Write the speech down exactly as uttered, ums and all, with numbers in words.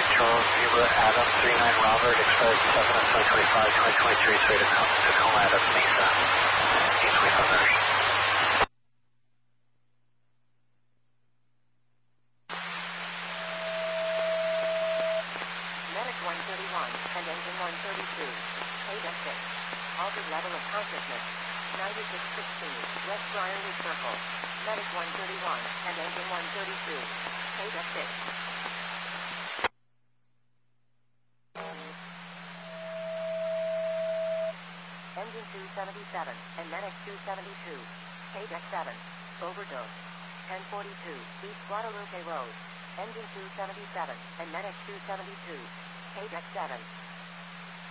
Charles Zebra Adam three nine Robert, expired seven of twenty twenty-five, twenty twenty-three, three Tacoma, Tacoma Adam Mesa, eight twenty-five Irish. Medic one thirty-one and engine one thirty-two, Ada six, altered level of consciousness, ninety-six sixteen, West Briarley Circle. Medic one thirty-one and engine one thirty-two, Ada six. Engine two seventy-seven and Medic two seventy-two, Ada seven, overdose. ten forty-two, East Guadalupe Road. Engine two seventy-seven and Medic two seventy-two, Ada seven.